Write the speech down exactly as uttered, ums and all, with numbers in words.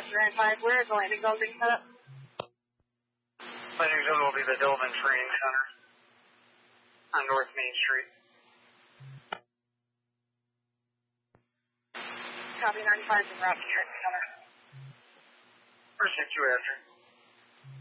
ninety-five, where is the landing zone being set up? Landing zone will be the Dillman Training Center on North Main Street. Copy ninety-five, en route to Training Center. First two after.